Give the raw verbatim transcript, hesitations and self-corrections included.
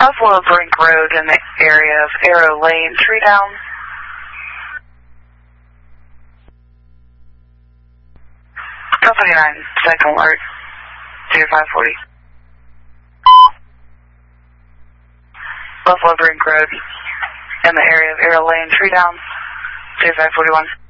Buffalo Brink Road in the area of Arrow Lane, tree down. Company nine, second alert, two five forty. Buffalo Brink Road in the area of Arrow Lane, tree down, two five forty-one.